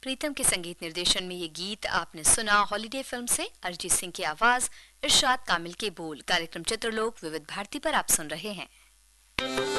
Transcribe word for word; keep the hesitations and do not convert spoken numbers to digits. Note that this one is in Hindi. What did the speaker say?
प्रीतम के संगीत निर्देशन में ये गीत आपने सुना हॉलीडे फिल्म से। अरिजीत सिंह की आवाज, इरशाद कामिल के बोल। कार्यक्रम चित्रलोक विविध भारती पर आप सुन रहे हैं।